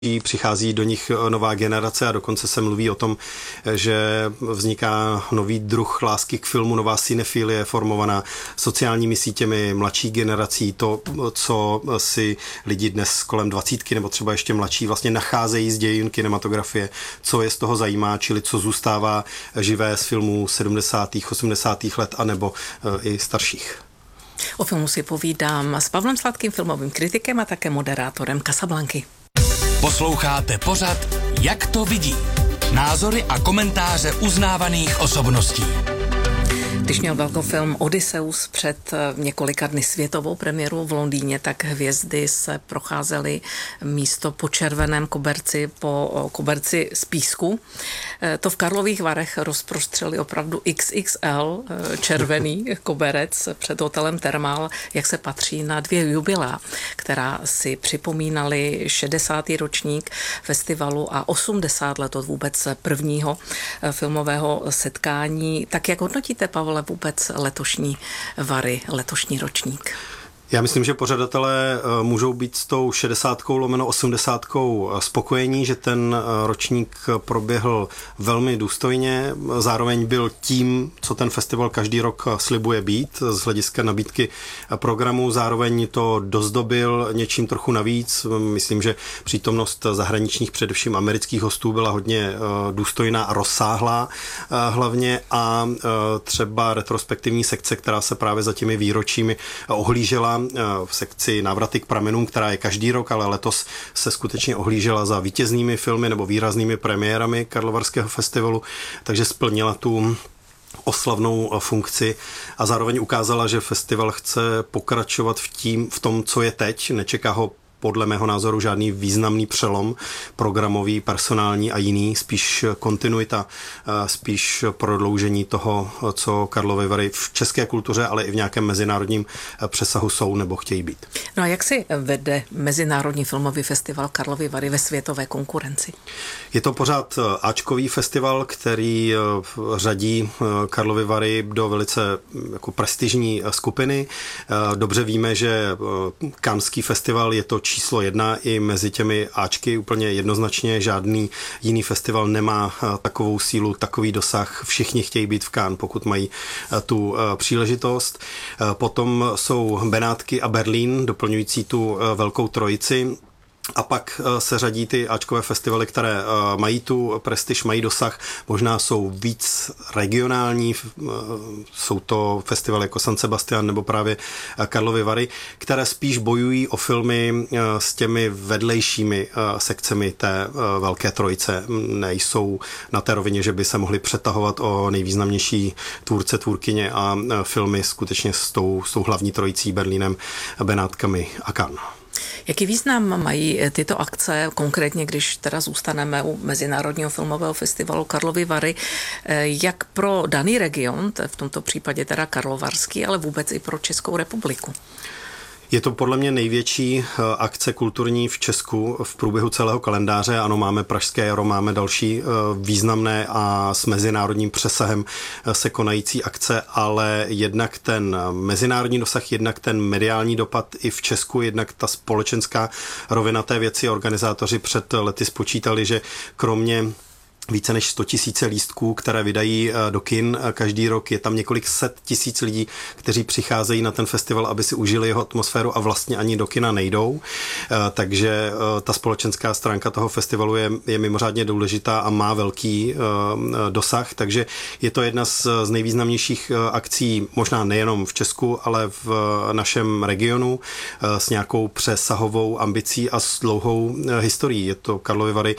Přichází do nich nová generace a dokonce se mluví o tom, že vzniká nový druh lásky k filmu, nová cinefilie formovaná sociálními sítěmi mladší generací. To, co si lidi dnes kolem 20 nebo třeba ještě mladší vlastně nacházejí z dějin kinematografie, co je z toho zajímá, čili co zůstává živé z filmů 70. 80. let anebo i starších. O filmu si povídám s Pavlem Sladkým, filmovým kritikem a také moderátorem Casablanky. Posloucháte pořad Jak to vidí? Názory a komentáře uznávaných osobností. Když měl velkofilm Odysseus před několika dny světovou premiéru v Londýně, tak hvězdy se procházely místo po červeném koberci, po koberci z písku. To v Karlových Varech rozprostřeli opravdu XXL červený koberec před hotelem Thermal, jak se patří na 2 jubilea, která si připomínali 60. ročník festivalu a 80 let od vůbec prvního filmového setkání. Tak jak hodnotíte, Pavle, vůbec letošní Vary, letošní ročník? Já myslím, že pořadatelé můžou být s tou 60/80 spokojení, že ten ročník proběhl velmi důstojně. Zároveň byl tím, co ten festival každý rok slibuje být z hlediska nabídky programu. Zároveň to dozdobil něčím trochu navíc. Myslím, že přítomnost zahraničních, především amerických hostů byla hodně důstojná a rozsáhlá hlavně a třeba retrospektivní sekce, která se právě za těmi výročími ohlížela v sekci Návraty k pramenům, která je každý rok, ale letos se skutečně ohlížela za vítěznými filmy nebo výraznými premiérami Karlovarského festivalu, takže splnila tu oslavnou funkci a zároveň ukázala, že festival chce pokračovat v tom, co je teď. Nečeká ho podle mého názoru žádný významný přelom programový, personální a jiný, spíš kontinuita, spíš prodloužení toho, co Karlovy Vary v české kultuře, ale i v nějakém mezinárodním přesahu jsou nebo chtějí být. No a jak si vede Mezinárodní filmový festival Karlovy Vary ve světové konkurenci? Je to pořád áčkový festival, který řadí Karlovy Vary do velice jako prestižní skupiny. Dobře víme, že Canneský festival je to číslo 1 i mezi těmi áčky, úplně jednoznačně žádný jiný festival nemá takovou sílu, takový dosah. Všichni chtějí být v Cannes, pokud mají tu příležitost. Potom jsou Benátky a Berlín, doplňující tu velkou trojici. A pak se řadí ty áčkové festivaly, které mají tu prestiž, mají dosah, možná jsou víc regionální, jsou to festivaly jako San Sebastian nebo právě Karlovy Vary, které spíš bojují o filmy s těmi vedlejšími sekcemi té velké trojice. Nejsou na té rovině, že by se mohli přetahovat o nejvýznamnější tvůrce, tvůrkyně a filmy skutečně s tou hlavní trojicí Berlínem, Benátkami a Cannes. Jaký význam mají tyto akce, konkrétně když teda zůstaneme u Mezinárodního filmového festivalu Karlovy Vary, jak pro daný region, v tomto případě teda Karlovarský, ale vůbec i pro Českou republiku? Je to podle mě největší akce kulturní v Česku v průběhu celého kalendáře. Ano, máme Pražské jaro, máme další významné a s mezinárodním přesahem se konající akce, ale jednak ten mezinárodní dosah, jednak ten mediální dopad i v Česku, jednak ta společenská rovina té věci. Organizátoři před lety spočítali, že kromě více než 100 000 lístků, které vydají do kin každý rok. Je tam několik set tisíc lidí, kteří přicházejí na ten festival, aby si užili jeho atmosféru a vlastně ani do kina nejdou. Takže ta společenská stránka toho festivalu je mimořádně důležitá a má velký dosah. Takže je to jedna z nejvýznamnějších akcí, možná nejenom v Česku, ale v našem regionu s nějakou přesahovou ambicí a s dlouhou historií. Je to Karlovy Vary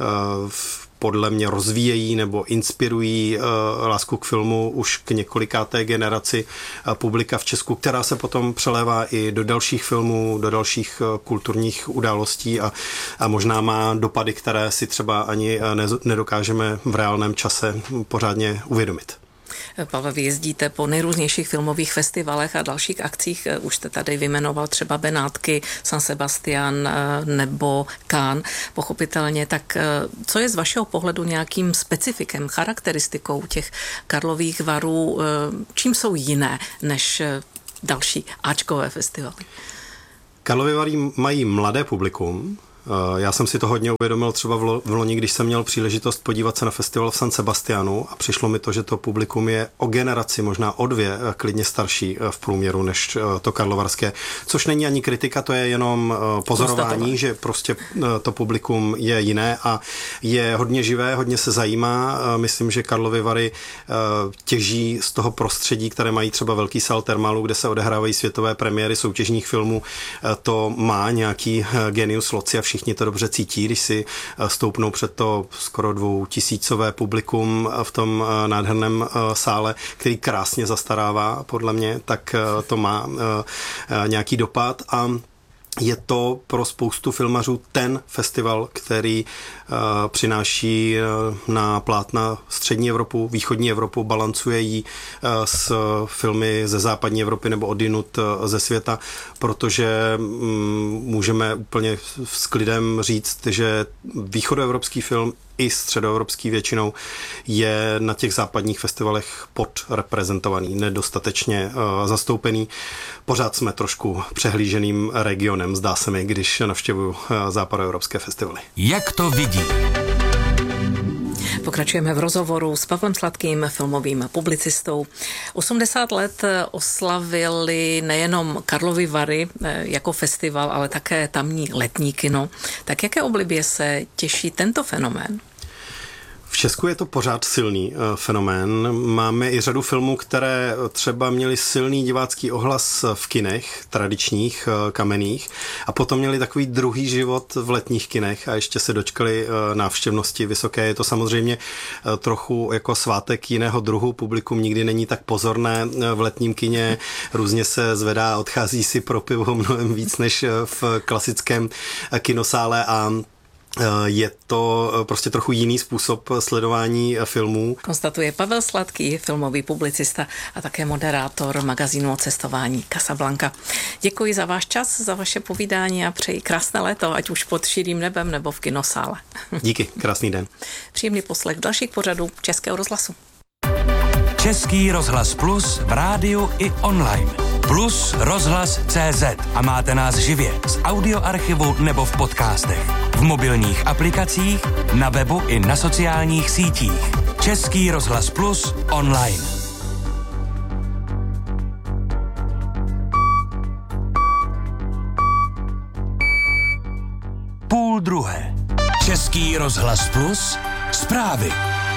podle mě rozvíjejí nebo inspirují lásku k filmu už k několikáté generaci publika v Česku, která se potom přelévá i do dalších filmů, do dalších kulturních událostí a možná má dopady, které si třeba ani nedokážeme v reálném čase pořádně uvědomit. Pavel, vy jezdíte po nejrůznějších filmových festivalech a dalších akcích. Už jste tady vyjmenoval třeba Benátky, San Sebastian nebo Cannes, pochopitelně. Tak co je z vašeho pohledu nějakým specifikem, charakteristikou těch Karlových Varů? Čím jsou jiné než další áčkové festivaly? Karlovy Vary mají mladé publikum, Já jsem si to hodně uvědomil třeba v loni, když jsem měl příležitost podívat se na festival v San Sebastianu a přišlo mi to, že to publikum je o generaci, možná o 2 klidně starší v průměru než to karlovarské, což není ani kritika, to je jenom pozorování, že prostě to publikum je jiné a je hodně živé, hodně se zajímá. Myslím, že Karlovy Vary těží z toho prostředí, které mají třeba velký sál Thermalu, kde se odehrávají světové premiéry soutěžních filmů. To má nějaký genius loci a všichni to dobře cítí, když si stoupnou před to skoro 2000 publikum v tom nádherném sále, který krásně zastarává, podle mě, tak to má nějaký dopad a je to pro spoustu filmařů ten festival, který přináší na plátna střední Evropu, východní Evropu, balancuje ji s filmy ze západní Evropy nebo odinut ze světa, protože můžeme úplně s klidem říct, že východoevropský film i středoevropský většinou je na těch západních festivalech podreprezentovaný, nedostatečně zastoupený. Pořád jsme trošku přehlíženým regionem, zdá se mi, když navštěvuju západoevropské festivaly. Jak to vidí? Pokračujeme v rozhovoru s Pavlem Sladkým, filmovým publicistou. 80 let oslavili nejenom Karlovy Vary jako festival, ale také tamní letní kino. Tak jaké oblibě se těší tento fenomén? V Česku je to pořád silný fenomén. Máme i řadu filmů, které třeba měly silný divácký ohlas v kinech, tradičních, kamenných, a potom měli takový druhý život v letních kinech a ještě se dočkali návštěvnosti vysoké. Je to samozřejmě trochu jako svátek jiného druhu. Publikum nikdy není tak pozorné v letním kině. Různě se zvedá a odchází si pro pivo mnohem víc než v klasickém kinosále a je to prostě trochu jiný způsob sledování filmů. Konstatuje Pavel Sladký, filmový publicista a také moderátor magazínu o cestování Casablanca. Děkuji za váš čas, za vaše povídání a přeji krásné léto, ať už pod širým nebem nebo v kinosále. Díky, krásný den. Příjemný poslech dalších pořadů Českého rozhlasu. Český rozhlas Plus v rádiu i online. Plus rozhlas.cz a máte nás živě z audioarchivu nebo v podcastech. V mobilních aplikacích, na webu i na sociálních sítích. Český rozhlas Plus online. Půl druhé. Český rozhlas Plus zprávy.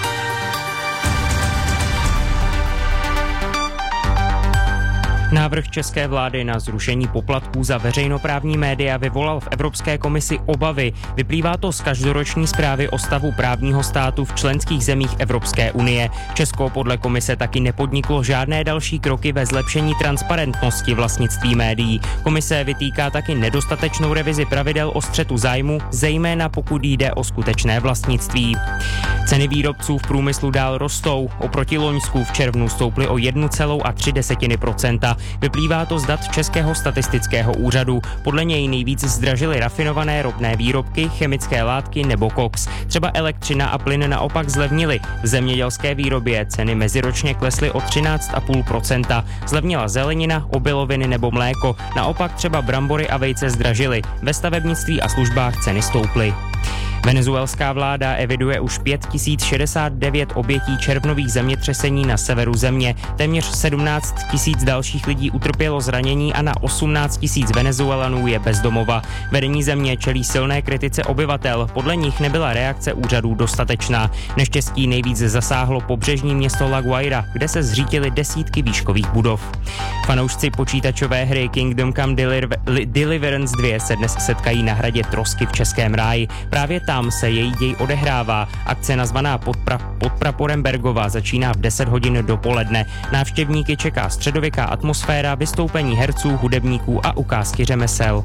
Návrh české vlády na zrušení poplatků za veřejnoprávní média vyvolal v Evropské komisi obavy. Vyplývá to z každoroční zprávy o stavu právního státu v členských zemích Evropské unie. Česko podle komise taky nepodniklo žádné další kroky ve zlepšení transparentnosti vlastnictví médií. Komise vytýká taky nedostatečnou revizi pravidel o střetu zájmu, zejména pokud jde o skutečné vlastnictví. Ceny výrobců v průmyslu dál rostou. Oproti loňsku v červnu stouply o 1,3%. Vyplývá to z dat Českého statistického úřadu. Podle něj nejvíc zdražily rafinované ropné výrobky, chemické látky nebo koks. Třeba elektřina a plyn naopak zlevnily. V zemědělské výrobě ceny meziročně klesly o 13,5%. Zlevnila zelenina, obiloviny nebo mléko. Naopak třeba brambory a vejce zdražily. Ve stavebnictví a službách ceny stouply. Venezuelská vláda eviduje už 5069 obětí červnových zemětřesení na severu země. Téměř 17 000 dalších lidí utrpělo zranění a na 18 000 Venezuelanů je bez domova. Vedení země čelí silné kritice obyvatel. Podle nich nebyla reakce úřadů dostatečná. Neštěstí nejvíc zasáhlo pobřežní město La Guaira, kde se zřítily desítky výškových budov. Fanoušci počítačové hry Kingdom Come Deliverance 2 se dnes setkají na hradě Trosky v Českém ráji. Právě tam se její děj odehrává. Akce nazvaná pod praporem Bergova začíná v 10 hodin dopoledne. Návštěvníky čeká středověká atmosféra, vystoupení herců, hudebníků a ukázky řemesel.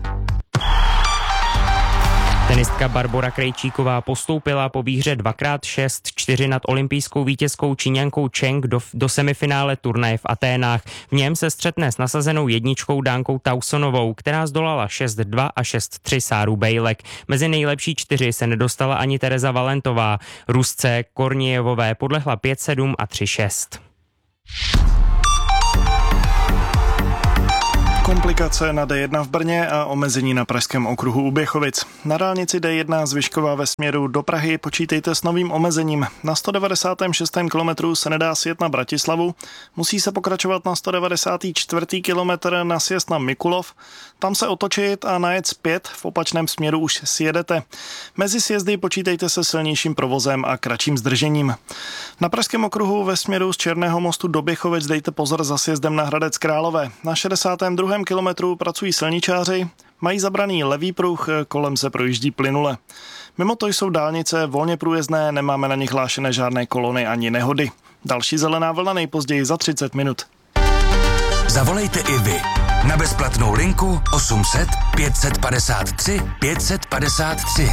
Tenistka Barbora Krejčíková postoupila po výhře 2x6-4 nad olympijskou vítězkou Číňankou Cheng do semifinále turnaje v Aténách. V něm se střetne s nasazenou jedničkou Dánkou Tausonovou, která zdolala 6-2 a 6-3 Sáru Bejlek. Mezi nejlepší 4 se nedostala ani Tereza Valentová. Rusce Korniejevové podlehla 5-7 a 3-6. Komplikace na D1 v Brně a omezení na pražském okruhu u Běchovic. Na dálnici D1 Zvyšková ve směru do Prahy počítejte s novým omezením. Na 196. kilometru se nedá sjet na Bratislavu, musí se pokračovat na 194. kilometr na sjezd na Mikulov, tam se otočit a najet zpět, v opačném směru už sjedete. Mezi sjezdy počítejte se silnějším provozem a kratším zdržením. Na pražském okruhu ve směru z Černého mostu do Běchovic dejte pozor za sjezdem na Hradec Králové. Na 62. kilometru pracují silničáři, mají zabraný levý pruh, kolem se projíždí plynule. Mimo to jsou dálnice volně průjezdné, nemáme na nich hlášené žádné kolony ani nehody. Další zelená vlna nejpozději za 30 minut. Zavolejte i vy na bezplatnou linku 800 553 553.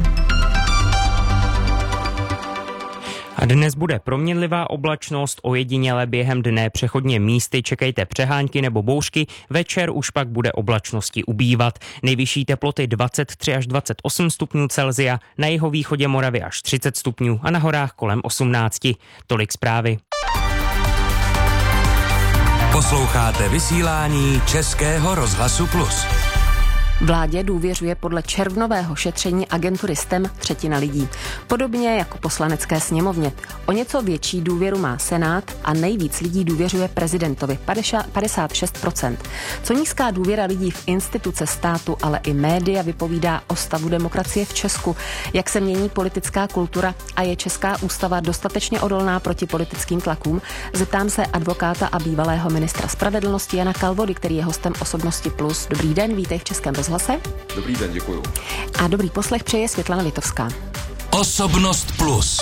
A dnes bude proměnlivá oblačnost, ojediněle během dne přechodně místy čekejte přehánky nebo bouřky, večer už pak bude oblačnosti ubývat. Nejvyšší teploty 23 až 28 stupňů Celsia, na jihovýchodě Moravy až 30 stupňů a na horách kolem 18. Tolik zprávy. Posloucháte vysílání Českého rozhlasu Plus. Vládě důvěřuje podle červnového šetření agentury STEM třetina lidí. Podobně jako poslanecké sněmovně. O něco větší důvěru má Senát a nejvíc lidí důvěřuje prezidentovi, 56%. Co nízká důvěra lidí v instituce státu, ale i média vypovídá o stavu demokracie v Česku, jak se mění politická kultura a je česká ústava dostatečně odolná proti politickým tlakům, zeptám se advokáta a bývalého ministra spravedlnosti Jana Kalvody, který je hostem Osobnosti Plus. Dobrý den, vítej v Českém rozhlase. Dobrý den, děkuju. A dobrý poslech přeje Světlana Litovská. Osobnost Plus.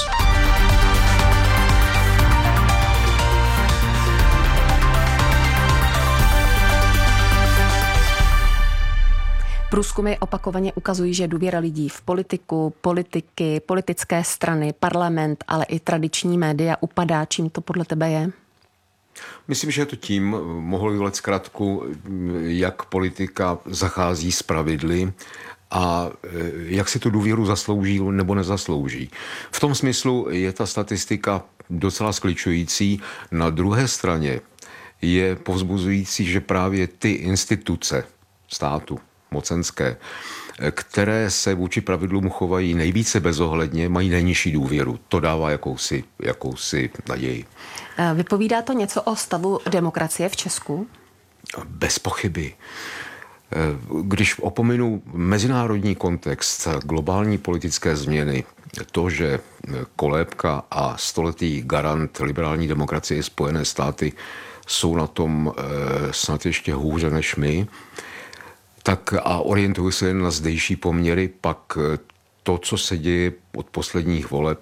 Průzkumy opakovaně ukazují, že důvěra lidí v politiku, politiky, politické strany, parlament, ale i tradiční média upadá. Čím to podle tebe je? Myslím, že je to tím, mohl vyvolat zkratku, jak politika zachází s pravidly a jak si tu důvěru zaslouží nebo nezaslouží. V tom smyslu je ta statistika docela skličující. Na druhé straně je povzbuzující, že právě ty instituce státu, mocenské, které se vůči pravidlům chovají nejvíce bezohledně, mají nejnižší důvěru. To dává jakousi naději. Vypovídá to něco o stavu demokracie v Česku? Bez pochyby. Když opominu mezinárodní kontext, globální politické změny, to, že kolébka a stoletý garant liberální demokracie Spojené státy jsou na tom snad ještě hůře než my, tak a orientuju se jen na zdejší poměry, pak to, co se děje od posledních voleb,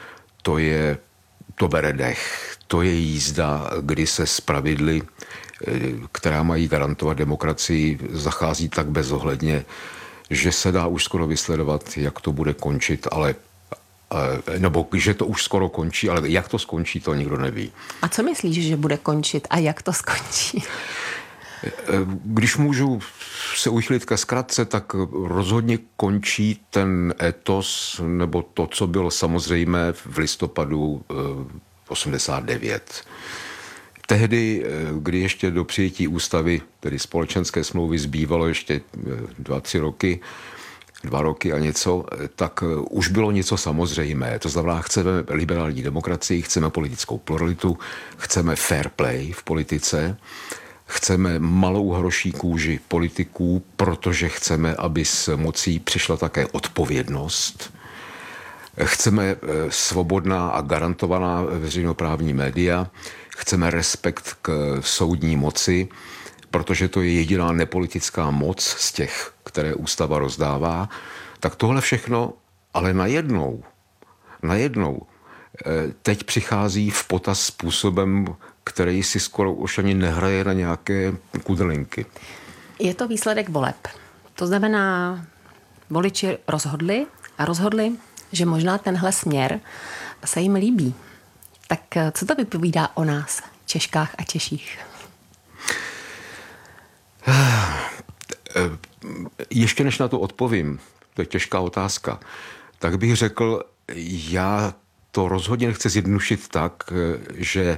to bere dech. To je jízda, kdy se s pravidly, která mají garantovat demokracii, zachází tak bezohledně, že se dá už skoro vysledovat, jak to bude končit, nebo že to už skoro končí, ale jak to skončí, to nikdo neví. A co myslíš, že bude končit a jak to skončí? Když můžu se uchylit ke zkratce, tak rozhodně končí ten etos, nebo to, co bylo samozřejmé v listopadu 89. Tehdy, kdy ještě do přijetí ústavy, tedy společenské smlouvy, zbývalo ještě 2 roky a něco, tak už bylo něco samozřejmé. To znamená, chceme liberální demokracii, chceme politickou pluralitu, chceme fair play v politice, chceme malou hroší kůži politiků, protože chceme, aby s mocí přišla také odpovědnost. Chceme svobodná a garantovaná veřejnoprávní média, chceme respekt k soudní moci, protože to je jediná nepolitická moc z těch, které ústava rozdává. Tak tohle všechno, ale najednou teď přichází v potaz způsobem, který si skoro už ani nehraje na nějaké kudrlinky. Je to výsledek voleb. To znamená, voliči rozhodli, že možná tenhle směr se jim líbí. Tak co to vypovídá o nás, Češkách a Češích? Ještě než na to odpovím, to je těžká otázka, tak bych řekl, já to rozhodně nechci zjednodušit tak, že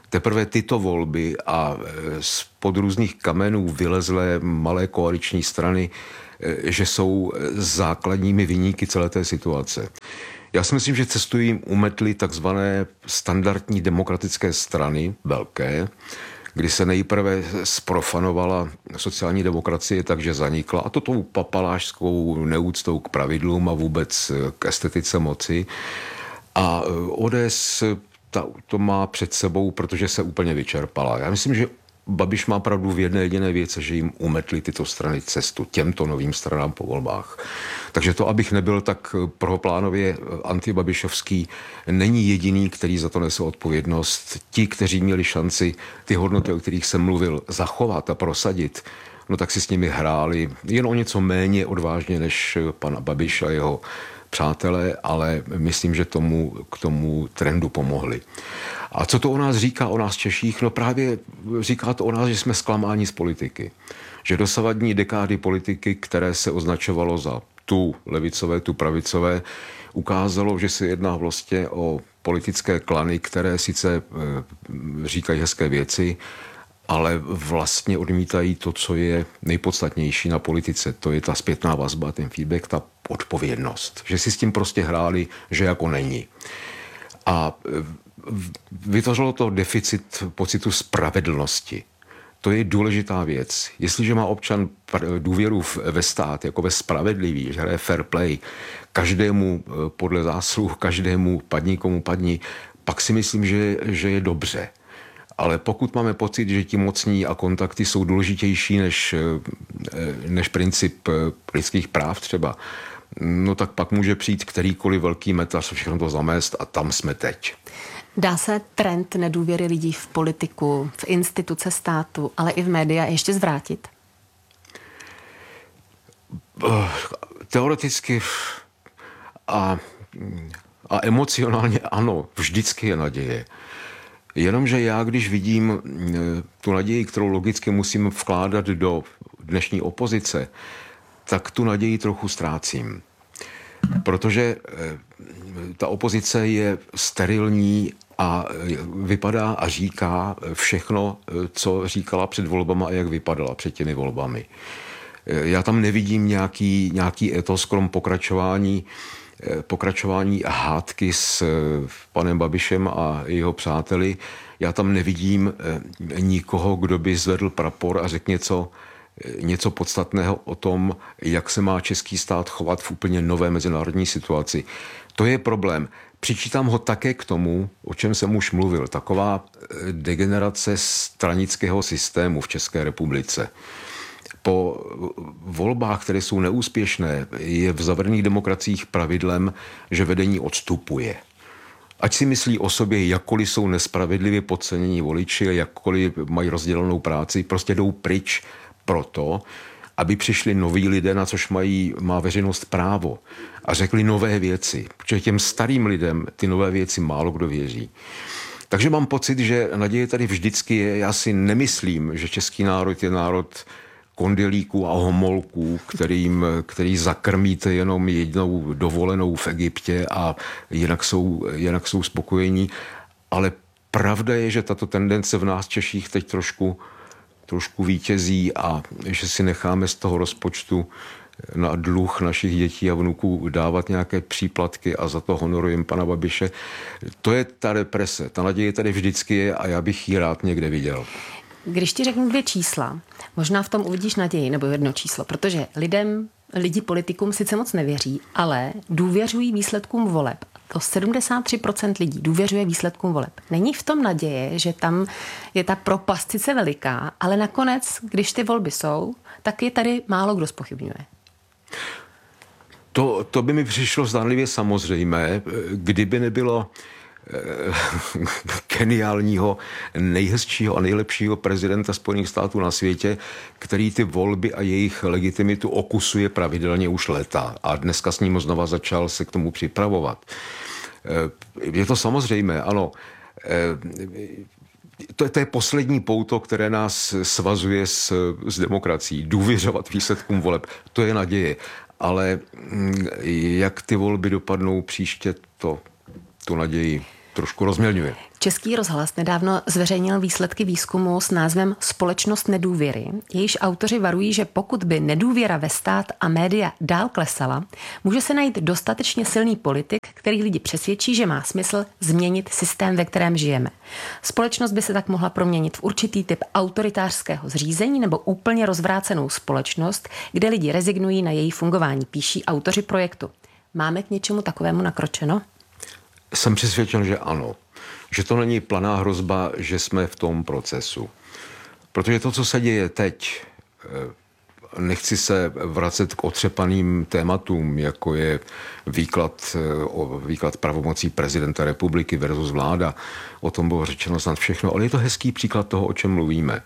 teprve tyto volby a spod různých kamenů vylezlé malé koaliční strany, že jsou základními viníky celé té situace. Já si myslím, že cestu jim umetly takzvané standardní demokratické strany, velké, kdy se nejprve zprofanovala sociální demokracie, takže zanikla, a to tou papalášskou neúctou k pravidlům a vůbec k estetice moci. A ODS to má před sebou, protože se úplně vyčerpala. Já myslím, že Babiš má pravdu v jedné jediné věci, že jim umetly tyto strany cestu těmto novým stranám po volbách. Takže to, abych nebyl tak prvoplánově antibabišovský, není jediný, který za to nese odpovědnost. Ti, kteří měli šanci ty hodnoty, o kterých jsem mluvil, zachovat a prosadit, no tak si s nimi hráli jen o něco méně odvážně než pan Babiš a jeho přátelé, ale myslím, že k tomu trendu pomohli. A co to o nás říká, o nás Češích? No právě říká to o nás, že jsme zklamáni z politiky. Že dosavadní dekády politiky, které se označovalo za tu levicové, tu pravicové, ukázalo, že se jedná vlastně o politické klany, které sice říkají hezké věci, ale vlastně odmítají to, co je nejpodstatnější na politice. To je ta zpětná vazba, ten feedback, ta odpovědnost. Že si s tím prostě hráli, že jako není. A vytvořilo to deficit pocitu spravedlnosti. To je důležitá věc. Jestliže má občan důvěru ve stát jako ve spravedlivý, že hraje fair play, každému podle zásluh, každému padni komu padni, pak si myslím, že je dobře. Ale pokud máme pocit, že ti mocní a kontakty jsou důležitější než princip lidských práv třeba, no tak pak může přijít kterýkoliv velký metař, všechno to zamést a tam jsme teď. Dá se trend nedůvěry lidí v politiku, v instituce státu, ale i v média ještě zvrátit? Teoreticky a emocionálně ano, vždycky je naděje. Jenomže já, když vidím tu naději, kterou logicky musím vkládat do dnešní opozice, tak tu naději trochu ztrácím. Protože ta opozice je sterilní a vypadá a říká všechno, co říkala před volbama a jak vypadala před těmi volbami. Já tam nevidím nějaký etos krom pokračování hádky s panem Babišem a jeho přáteli. Já tam nevidím nikoho, kdo by zvedl prapor a řekl něco podstatného o tom, jak se má český stát chovat v úplně nové mezinárodní situaci. To je problém. Přičítám ho také k tomu, o čem jsem už mluvil, taková degenerace stranického systému v České republice. Po volbách, které jsou neúspěšné, je v zavedených demokraciích pravidlem, že vedení odstupuje. Ať si myslí o sobě, jakkoliv jsou nespravedlivě podcenění voliči a jakkoliv mají rozdělenou práci, prostě jdou pryč proto, aby přišli noví lidé, na což má veřejnost právo a řekli nové věci. Protože těm starým lidem ty nové věci málo kdo věří. Takže mám pocit, že naděje tady vždycky je. Já si nemyslím, že český národ je národ kondelíků a homolků, který zakrmíte jenom jednou dovolenou v Egyptě a jinak jsou spokojení. Ale pravda je, že tato tendence v nás Češích teď trošku vítězí a že si necháme z toho rozpočtu na dluh našich dětí a vnuků dávat nějaké příplatky a za to honorujeme pana Babiše. To je ta represe. Ta naděje tady vždycky je a já bych ji rád někde viděl. Když ti řeknu 2 čísla, možná v tom uvidíš naději, nebo 1 číslo, protože lidi politikům sice moc nevěří, ale důvěřují výsledkům voleb. To 73% lidí důvěřuje výsledkům voleb. Není v tom naděje, že tam je ta propast sice veliká, ale nakonec, když ty volby jsou, tak je tady málo kdo zpochybňuje. To by mi přišlo zdánlivě samozřejmé, kdyby nebylo geniálního, nejhezčího a nejlepšího prezidenta Spojených států na světě, který ty volby a jejich legitimitu okusuje pravidelně už léta a dneska s ním znova začal se k tomu připravovat. Je to samozřejmé, ano. To je poslední pouto, které nás svazuje s demokracií. Důvěřovat výsledkům voleb, to je naděje. Ale jak ty volby dopadnou příště, tu naději trošku rozmělňuje. Český rozhlas nedávno zveřejnil výsledky výzkumu s názvem Společnost nedůvěry. Jejíž autoři varují, že pokud by nedůvěra ve stát a média dál klesala, může se najít dostatečně silný politik, který lidi přesvědčí, že má smysl změnit systém, ve kterém žijeme. Společnost by se tak mohla proměnit v určitý typ autoritářského zřízení nebo úplně rozvrácenou společnost, kde lidi rezignují na její fungování, píší autoři projektu. Máme k něčemu takovému nakročeno? Jsem přesvědčen, že ano. Že to není planá hrozba, že jsme v tom procesu. Protože to, co se děje teď, nechci se vracet k otřepaným tématům, jako je výklad pravomocí prezidenta republiky versus vláda. O tom bylo řečeno snad všechno, ale je to hezký příklad toho, o čem mluvíme.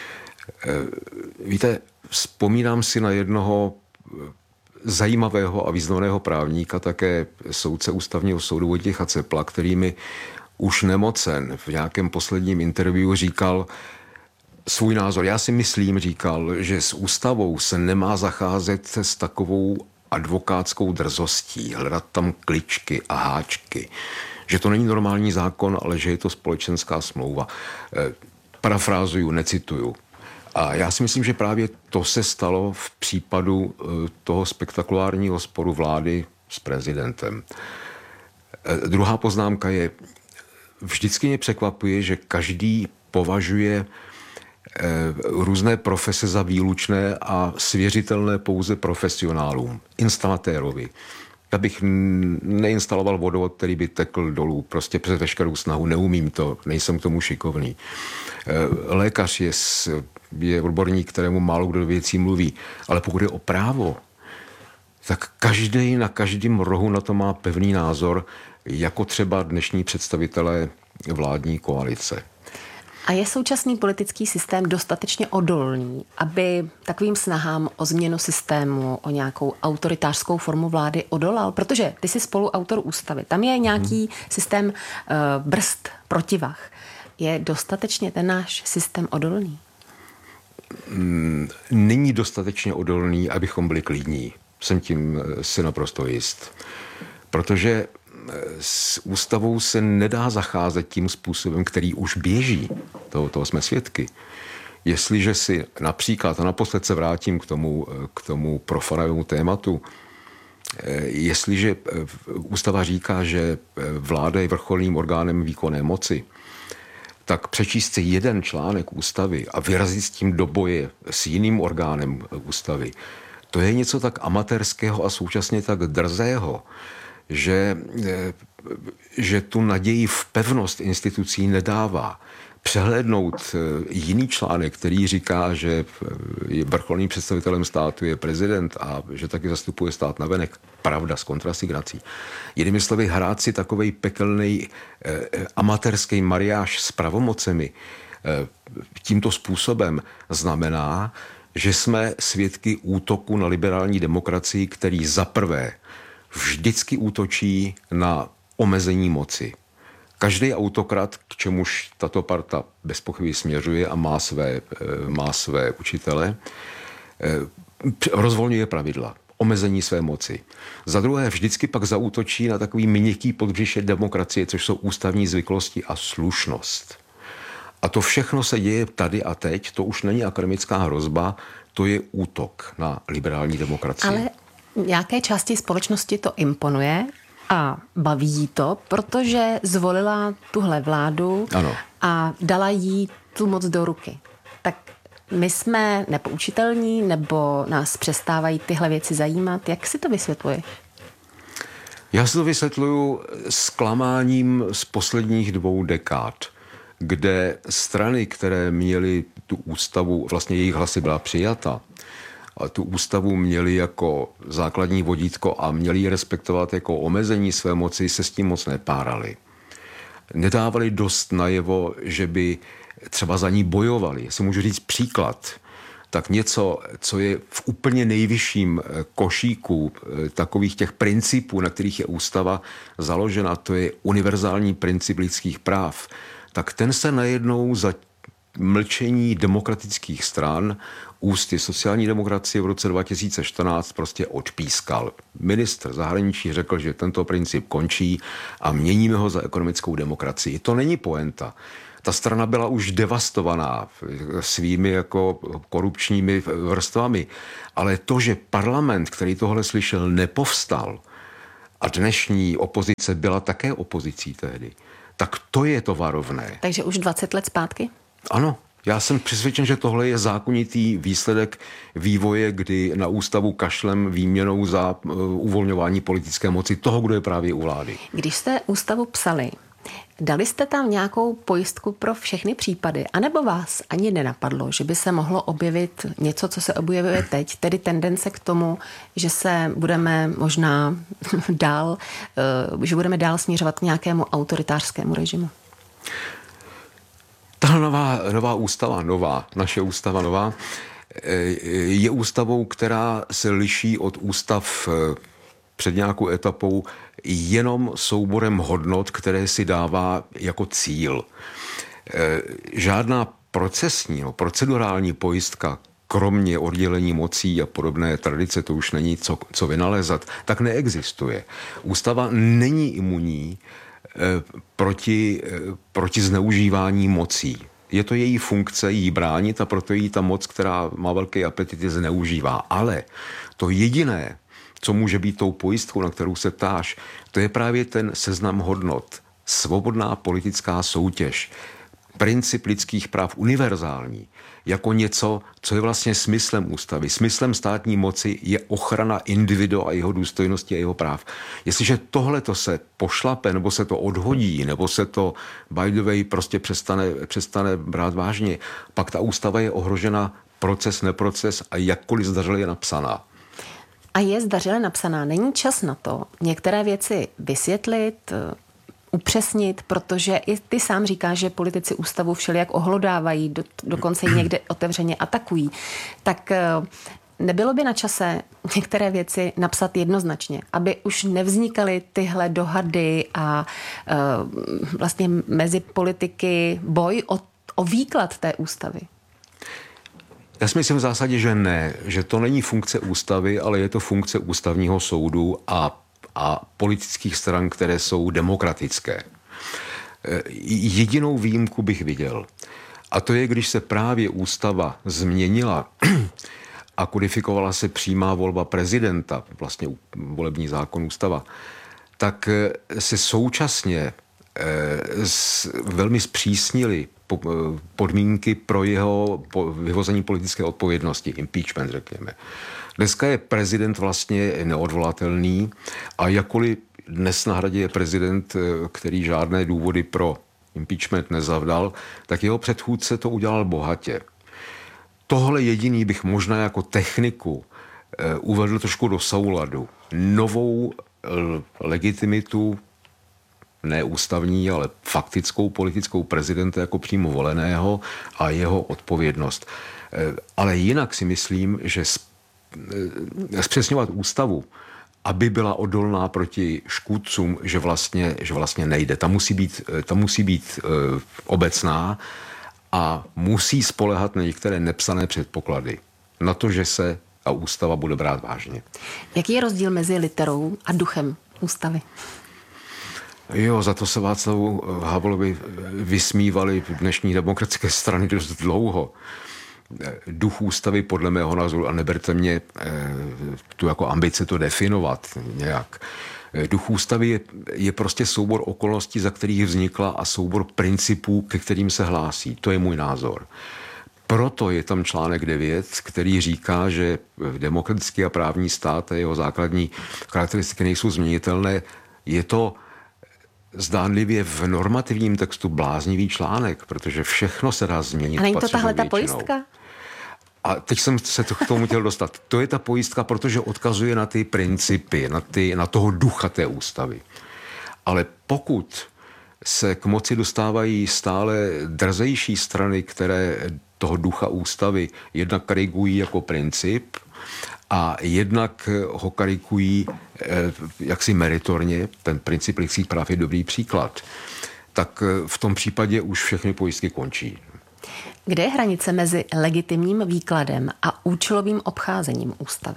Víte, vzpomínám si na jednoho zajímavého a významného právníka, také soudce ústavního soudu Vojtěcha Cepla, který mi už nemocen v nějakém posledním interview říkal svůj názor. Já si myslím, říkal, že s ústavou se nemá zacházet s takovou advokátskou drzostí, hledat tam kličky a háčky. Že to není normální zákon, ale že je to společenská smlouva. Parafrázuju, necituju. A já si myslím, že právě to se stalo v případu toho spektakulárního sporu vlády s prezidentem. Druhá poznámka je, vždycky mě překvapuje, že každý považuje různé profese za výlučné a svěřitelné pouze profesionálům, instalatérovi. Já bych neinstaloval vodovod, který by tekl dolů, prostě přes veškerou snahu, neumím to, nejsem k tomu šikovný. Lékař je odborník, kterému málo kdo věcí mluví, ale pokud je o právo, tak každý na každém rohu na to má pevný názor, jako třeba dnešní představitelé vládní koalice. A je současný politický systém dostatečně odolný, aby takovým snahám o změnu systému, o nějakou autoritářskou formu vlády odolal? Protože ty jsi spoluautor ústavy. Tam je nějaký systém brzd, protivah. Je dostatečně ten náš systém odolný? Není dostatečně odolný, abychom byli klidní. Jsem tím si naprosto jist. Protože s ústavou se nedá zacházet tím způsobem, který už běží. Toho jsme svědky. Jestliže si například, a naposled se vrátím k tomu profanovému tématu, jestliže ústava říká, že vláda je vrcholným orgánem výkonné moci, tak přečíst si jeden článek ústavy a vyrazit s tím do boje s jiným orgánem ústavy, to je něco tak amatérského a současně tak drzého, že tu naději v pevnost institucí nedává. Přehlédnout jiný článek, který říká, že vrcholným představitelem státu je prezident a že taky zastupuje stát navenek, pravda s kontrasignací. Jinými slovy, hrát si takovej pekelný amatérský mariáž s pravomocemi tímto způsobem znamená, že jsme svědky útoku na liberální demokracii, který zaprvé vždycky útočí na omezení moci. Každý autokrat, k čemuž tato parta bez pochyby směřuje a má své učitele, rozvolňuje pravidla, omezení své moci. Za druhé vždycky pak zaútočí na takový měkký podbřiše demokracie, což jsou ústavní zvyklosti a slušnost. A to všechno se děje tady a teď, to už není akademická hrozba, to je útok na liberální demokracii. Ale nějaké části společnosti to imponuje a baví jí to, protože zvolila tuhle vládu a dala jí tu moc do ruky. Tak my jsme nepoučitelní, nebo nás přestávají tyhle věci zajímat? Jak si to vysvětluješ? Já si to vysvětluju zklamáním z posledních 2 dekád, kde strany, které měly tu ústavu, vlastně jejich hlasy byla přijata, a tu ústavu měli jako základní vodítko a měli ji respektovat jako omezení své moci, se s tím moc nepárali. Nedávali dost najevo, že by třeba za ní bojovali. Jestli můžu říct příklad, tak něco, co je v úplně nejvyšším košíku takových těch principů, na kterých je ústava založena, to je univerzální princip lidských práv, tak ten se najednou za mlčení demokratických stran ústy sociální demokracie v roce 2014 prostě odpískal. Ministr zahraničí řekl, že tento princip končí a měníme ho za ekonomickou demokracii. To není poenta. Ta strana byla už devastovaná svými jako korupčními vrstvami, ale to, že parlament, který tohle slyšel, nepovstal a dnešní opozice byla také opozicí tehdy, tak to je to varovné. Takže už 20 let zpátky? Ano. Já jsem přesvědčen, že tohle je zákonitý výsledek vývoje, kdy na ústavu kašlem výměnou za uvolňování politické moci toho, kdo je právě u vlády. Když jste ústavu psali, dali jste tam nějakou pojistku pro všechny případy, anebo vás ani nenapadlo, že by se mohlo objevit něco, co se objevuje teď, tedy tendence k tomu, že se budeme možná že budeme dál směřovat k nějakému autoritářskému režimu? Ta nová ústava, naše ústava nová, je ústavou, která se liší od ústav před nějakou etapou jenom souborem hodnot, které si dává jako cíl. Žádná procedurální pojistka, kromě oddělení mocí a podobné tradice, to už není co vynalézat, tak neexistuje. Ústava není imunní proti zneužívání mocí. Je to její funkce jí bránit a proto jí ta moc, která má velký apetit, zneužívá. Ale to jediné, co může být tou pojistkou, na kterou se ptáš, to je právě ten seznam hodnot. Svobodná politická soutěž, princip lidských práv univerzální, jako něco, co je vlastně smyslem ústavy. Smyslem státní moci je ochrana individua a jeho důstojnosti a jeho práv. Jestliže tohleto se pošlape, nebo se to odhodí, nebo se to by the way prostě přestane brát vážně, pak ta ústava je ohrožena proces, neproces a jakkoliv zdařile je napsaná. A je zdařile napsaná. Není čas na to některé věci vysvětlit, upřesnit, protože i ty sám říkáš, že politici ústavu všelijak ohlodávají, dokonce ji někde otevřeně atakují. Tak nebylo by na čase některé věci napsat jednoznačně, aby už nevznikaly tyhle dohady a vlastně mezi politiky boj o výklad té ústavy? Já si myslím v zásadě, že ne, že to není funkce ústavy, ale je to funkce ústavního soudu a politických stran, které jsou demokratické. Jedinou výjimku bych viděl. A to je, když se právě ústava změnila a kodifikovala se přímá volba prezidenta, vlastně volební zákon ústava, tak se současně velmi zpřísnily podmínky pro jeho vyvození politické odpovědnosti, impeachment, řekněme. Dneska je prezident vlastně neodvolatelný a jakkoliv dnes na hradě je prezident, který žádné důvody pro impeachment nezavdal, tak jeho předchůdce to udělal bohatě. Tohle jediný bych možná jako techniku uvedl trošku do souladu. Novou legitimitu, ne ústavní, ale faktickou politickou prezidenta jako přímo voleného a jeho odpovědnost. Ale jinak si myslím, že zpřesňovat ústavu, aby byla odolná proti škůdcům, že vlastně nejde. Ta musí být obecná a musí spoléhat na některé nepsané předpoklady. Na to, že se a ústava bude brát vážně. Jaký je rozdíl mezi literou a duchem ústavy? Jo, za to se Václavu Havlovi vysmívali dnešní demokratické strany dost dlouho. Duch ústavy podle mého názoru, a neberte mě tu jako ambice to definovat nějak. Duch ústavy je prostě soubor okolností, za kterých vznikla a soubor principů, ke kterým se hlásí. To je můj názor. Proto je tam článek 9, který říká, že demokratický a právní stát a jeho základní charakteristiky nejsou změnitelné. Je to zdánlivě v normativním textu bláznivý článek, protože všechno se dá změnit. A není to tahle ta pojistka? A teď jsem se k tomu chtěl dostat. To je ta pojistka, protože odkazuje na ty principy, na toho ducha té ústavy. Ale pokud se k moci dostávají stále drzejší strany, které toho ducha ústavy jednak karikují jako princip a jednak ho karikují jaksi meritorně, ten princip lidských práv je dobrý příklad, tak v tom případě už všechny pojistky končí. Kde je hranice mezi legitimním výkladem a účelovým obcházením ústavy?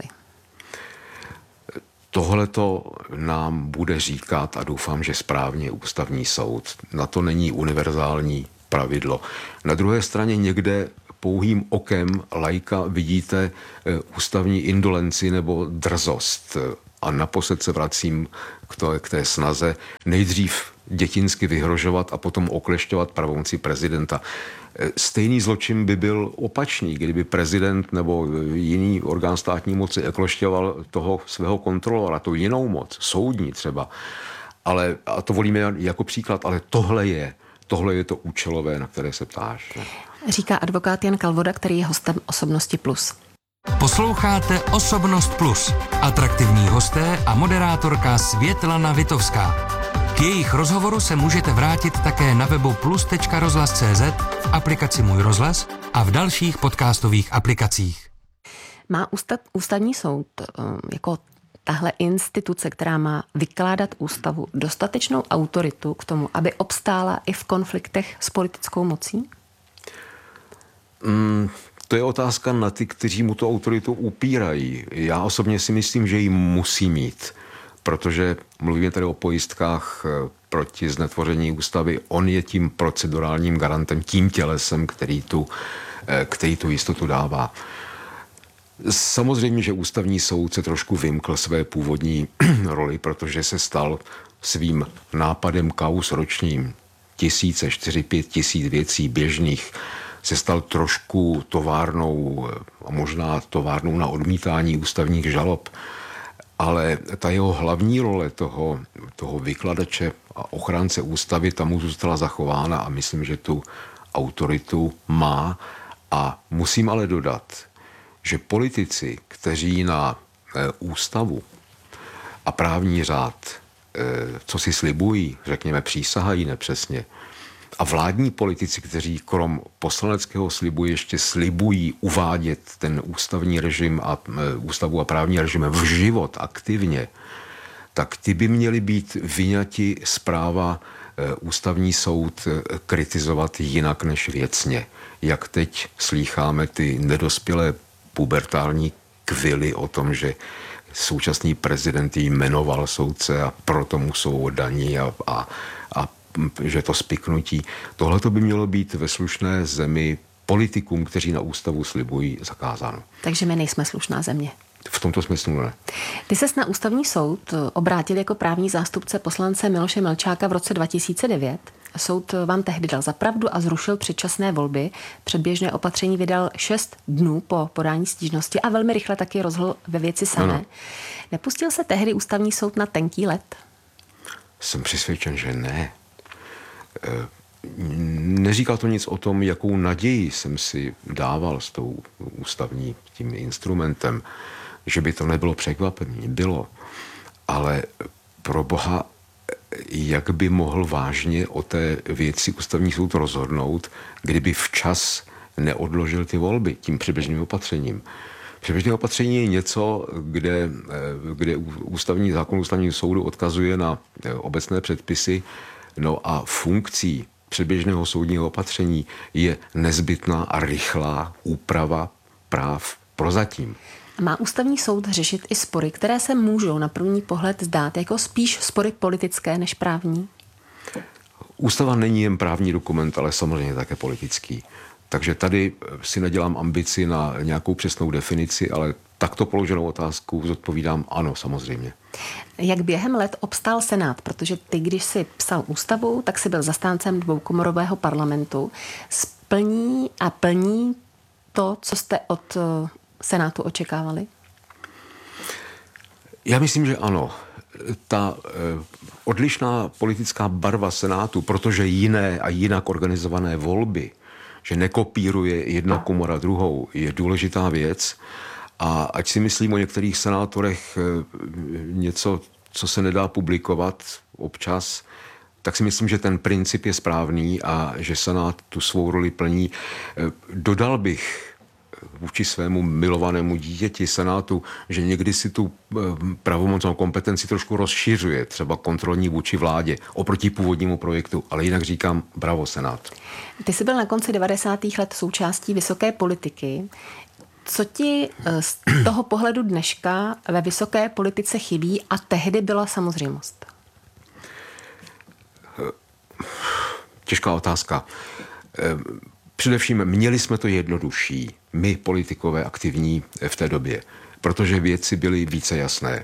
Tohleto nám bude říkat, a doufám, že správně, ústavní soud. Na to není univerzální pravidlo. Na druhé straně někde pouhým okem laika vidíte ústavní indolenci nebo drzost. A naposled se vracím k té snaze nejdřív dětinsky vyhrožovat a potom oklešťovat pravomoci prezidenta. Stejný zločin by byl opačný, kdyby prezident nebo jiný orgán státní moci oklešťoval toho svého kontrolora, tu jinou moc, soudní třeba. Ale, a to volíme jako příklad, ale tohle je to účelové, na které se ptáš. Říká advokát Jan Kalvoda, který je hostem Osobnosti Plus. Posloucháte Osobnost Plus. Atraktivní hosté a moderátorka Světlana Vitovská. K jejich rozhovoru se můžete vrátit také na webu plus.rozhlas.cz, v aplikaci Můj rozhlas a v dalších podcastových aplikacích. Má ústavní soud jako tahle instituce, která má vykládat ústavu, dostatečnou autoritu k tomu, aby obstála i v konfliktech s politickou mocí? To je otázka na ty, kteří mu tu autoritu upírají. Já osobně si myslím, že ji musí mít, protože mluvíme tady o pojistkách proti znetvoření ústavy. On je tím procedurálním garantem, tím tělesem, který tu jistotu dává. Samozřejmě, že ústavní soud se trošku vymkl své původní roli, protože se stal svým nápadem kauz ročním 4-5 tisíc věcí běžných, se stal trošku továrnou a možná továrnou na odmítání ústavních žalob, ale ta jeho hlavní role toho vykladače a ochránce ústavy tam mu zůstala zachována a myslím, že tu autoritu má. A musím ale dodat, že politici, kteří na ústavu a právní řád, co si slibují, řekněme, přísahají nepřesně, a vládní politici, kteří krom poslaneckého slibu ještě slibují uvádět ten ústavní režim a ústavu a právní režim v život aktivně, tak ty by měli být vyňati z práva ústavní soud kritizovat jinak než věcně. Jak teď slýcháme ty nedospělé pubertální kvily o tom, že současný prezident jmenoval soudce a proto mu jsou oddaní a že to spiknutí. Tohle to by mělo být ve slušné zemi politikům, kteří na ústavu slibují, zakázáno. Takže my nejsme slušná země. V tomto smyslu ne. Ty ses na ústavní soud obrátil jako právní zástupce poslance Miloše Melčáka v roce 2009. Soud vám tehdy dal za pravdu a zrušil předčasné volby. Předběžné opatření vydal 6 dnů po podání stížnosti a velmi rychle taky rozhodl ve věci samé. Ano. Nepustil se tehdy ústavní soud na tenký led? Jsem přesvědčen, že ne. Neříkal to nic o tom, jakou naději jsem si dával s tou ústavní tím instrumentem, že by to nebylo překvapení. Bylo. Ale pro boha, jak by mohl vážně o té věci ústavní soud rozhodnout, kdyby včas neodložil ty volby tím předběžným opatřením. Předběžné opatření je něco, kde ústavní zákon ústavního soudu odkazuje na obecné předpisy. No a funkcí předběžného soudního opatření je nezbytná a rychlá úprava práv prozatím. Má ústavní soud řešit i spory, které se můžou na první pohled zdát jako spíš spory politické než právní? Ústava není jen právní dokument, ale samozřejmě také politický. Takže tady si nedělám ambici na nějakou přesnou definici, ale takto položenou otázku zodpovídám ano, samozřejmě. Jak během let obstál Senát? Protože ty, když jsi psal ústavu, tak jsi byl zastáncem dvoukomorového parlamentu. Splní a plní to, co jste od Senátu očekávali? Já myslím, že ano. Ta odlišná politická barva Senátu, protože jiné a jinak organizované volby, že nekopíruje jedna komora druhou, je důležitá věc. A ať si myslím o některých senátorech něco, co se nedá publikovat občas, tak si myslím, že ten princip je správný a že Senát tu svou roli plní. Dodal bych vůči svému milovanému dítěti Senátu, že někdy si tu pravomocnou kompetenci trošku rozšiřuje, třeba kontrolní vůči vládě, oproti původnímu projektu. Ale jinak říkám, bravo Senát. Ty jsi byl na konci 90. let součástí vysoké politiky. Co ti z toho pohledu dneška ve vysoké politice chybí a tehdy byla samozřejmost? Těžká otázka. Především měli jsme to jednodušší, my politikové aktivní v té době, protože věci byly více jasné.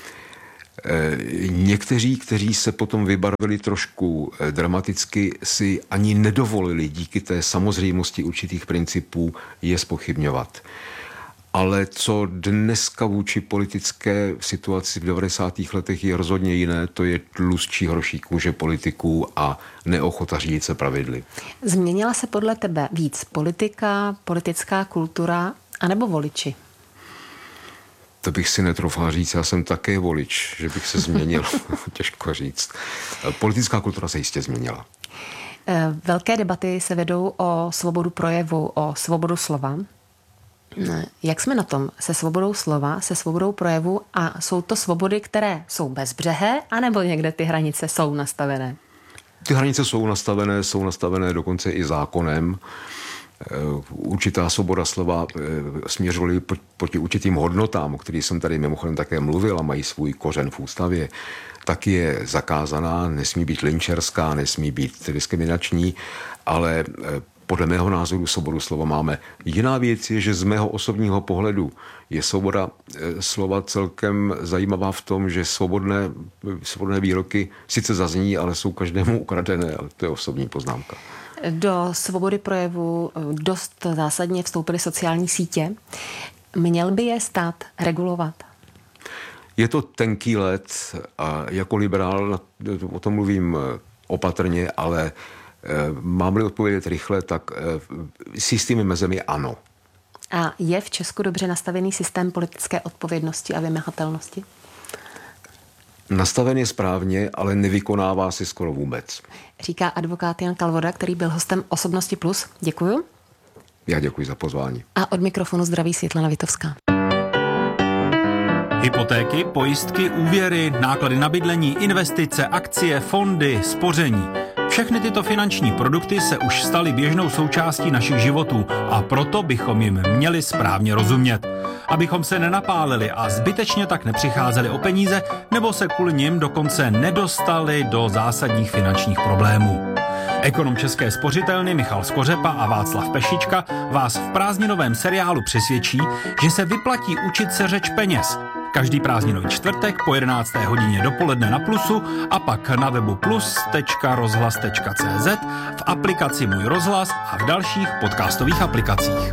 Někteří, kteří se potom vybarvili trošku dramaticky, si ani nedovolili díky té samozřejmosti určitých principů je zpochybňovat. Ale co dneska vůči politické situaci v 90. letech je rozhodně jiné, to je tlustší hroší kůže politiků a neochota řídit se pravidly. Změnila se podle tebe víc politika, politická kultura anebo voliči? To bych si netroufal říct, já jsem také volič, že bych se změnil, těžko říct. Politická kultura se jistě změnila. Velké debaty se vedou o svobodu projevu, o svobodu slova. Jak jsme na tom se svobodou slova, se svobodou projevu a jsou to svobody, které jsou bezbřehé, anebo někde ty hranice jsou nastavené? Ty hranice jsou nastavené dokonce i zákonem. Určitá svoboda slova směřovaly proti určitým hodnotám, o kterých jsem tady mimochodem také mluvil a mají svůj kořen v ústavě, tak je zakázaná, nesmí být lynčerská, nesmí být diskriminační, ale podle mého názoru svobodu slova máme. Jiná věc je, že z mého osobního pohledu je svoboda slova celkem zajímavá v tom, že svobodné výroky sice zazní, ale jsou každému ukradené, ale to je osobní poznámka. Do svobody projevu dost zásadně vstoupily sociální sítě. Měl by je stát regulovat? Je to tenký led a jako liberál o tom mluvím opatrně, ale mám-li odpovědět rychle, tak s jistými mezemi ano. A je v Česku dobře nastavený systém politické odpovědnosti a vymahatelnosti? Nastaven je správně, ale nevykonává se skoro vůbec. Říká advokát Jan Kalvoda, který byl hostem Osobnosti Plus. Děkuju. Já děkuji za pozvání. A od mikrofonu zdraví Světlana Vitovská. Hypotéky, pojistky, úvěry, náklady na bydlení, investice, akcie, fondy, spoření. Všechny tyto finanční produkty se už staly běžnou součástí našich životů a proto bychom jim měli správně rozumět. Abychom se nenapálili a zbytečně tak nepřicházeli o peníze nebo se kvůli nim dokonce nedostali do zásadních finančních problémů. Ekonom České spořitelny Michal Skořepa a Václav Pešička vás v prázdninovém seriálu přesvědčí, že se vyplatí učit se řeč peněz. Každý prázdninový čtvrtek po 11. hodině dopoledne na Plusu a pak na webu plus.rozhlas.cz, v aplikaci Můj rozhlas a v dalších podcastových aplikacích.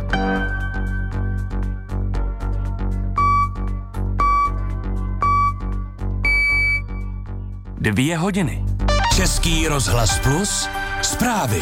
Dvě hodiny. Český rozhlas Plus. Zprávy.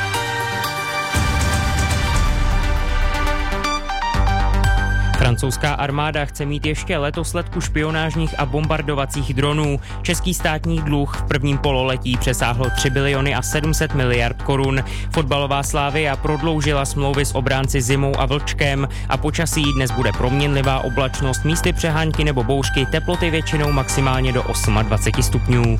Francouzská armáda chce mít ještě letos letku špionážních a bombardovacích dronů. Český státní dluh v prvním pololetí přesáhl 3 biliony a 700 miliard korun. Fotbalová Slavia prodloužila smlouvy s obránci Zimou a Vlčkem a počasí dnes bude proměnlivá oblačnost, místy přehánky nebo bouřky, teploty většinou maximálně do 28 stupňů.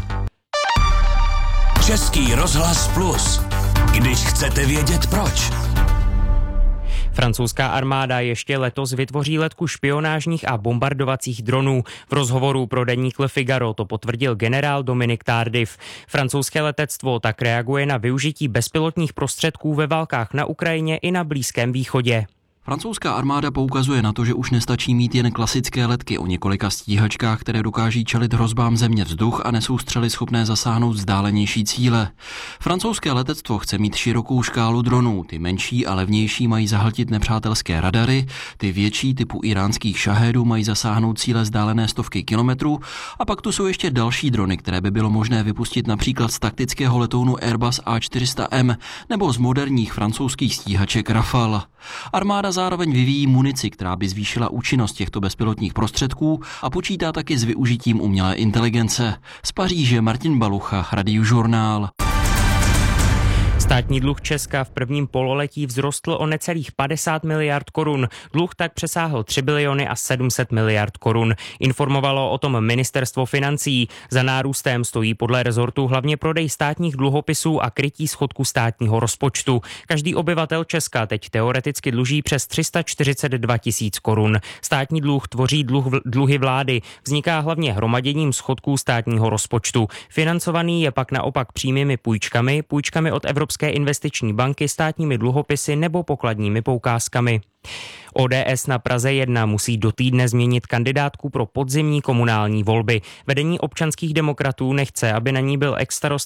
Český rozhlas Plus. Když chcete vědět proč. Francouzská armáda ještě letos vytvoří letku špionážních a bombardovacích dronů. V rozhovoru pro deník Le Figaro to potvrdil generál Dominique Tardif. Francouzské letectvo tak reaguje na využití bezpilotních prostředků ve válkách na Ukrajině i na Blízkém východě. Francouzská armáda poukazuje na to, že už nestačí mít jen klasické letky o několika stíhačkách, které dokáží čelit hrozbám země vzduch a nesou střely schopné zasáhnout vzdálenější cíle. Francouzské letectvo chce mít širokou škálu dronů, ty menší a levnější mají zahltit nepřátelské radary, ty větší typu iránských šahedů mají zasáhnout cíle vzdálené stovky kilometrů a pak tu jsou ještě další drony, které by bylo možné vypustit například z taktického letounu Airbus A400M nebo z moderních francouzských stíhaček Rafale. Armáda zároveň vyvíjí munici, která by zvýšila účinnost těchto bezpilotních prostředků a počítá taky s využitím umělé inteligence. Z Paříže Martin Balucha, Radiožurnál. Státní dluh Česka v prvním pololetí vzrostl o necelých 50 miliard korun. Dluh tak přesáhl 3 biliony a 700 miliard korun. Informovalo o tom ministerstvo financí. Za nárůstem stojí podle rezortu hlavně prodej státních dluhopisů a krytí schodku státního rozpočtu. Každý obyvatel Česka teď teoreticky dluží přes 342 tisíc korun. Státní dluh tvoří dluhy vlády. Vzniká hlavně hromaděním schodků státního rozpočtu. Financovaný je pak naopak přímými půjčkami od Evropské investiční banky, státními dluhopisy nebo pokladními poukázkami. ODS na Praze 1 musí do týdne změnit kandidátku pro podzimní komunální volby. Vedení občanských demokratů nechce, aby na ní byl